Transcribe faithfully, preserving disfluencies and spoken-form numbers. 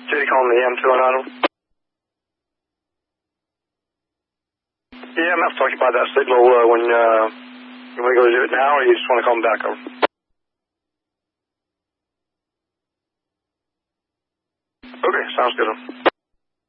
City calling the E M two on Adam. Yeah, I'm going to have to talk about that signal uh, when uh, you want to go do it now, or you just want to call him back over? Okay, sounds good.